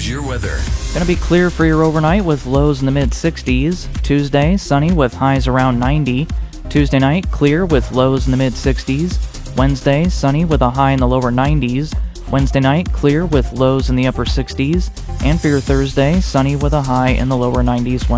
your weather. Going to be clear for your overnight with lows in the mid-60s. Tuesday, sunny with highs around 90. Tuesday night, clear with lows in the mid-60s. Wednesday, sunny with a high in the lower 90s. Wednesday night, clear with lows in the upper 60s. And for your Thursday, sunny with a high in the lower 90s.